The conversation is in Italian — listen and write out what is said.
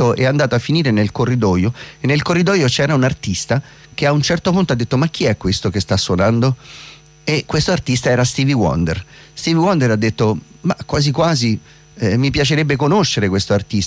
uscito e è andato a finire nel corridoio, e nel corridoio c'era un artista che a un certo punto ha detto: ma chi è questo che sta suonando? E questo artista era Stevie Wonder. Stevie Wonder ha detto: ma quasi quasi mi piacerebbe conoscere questo artista.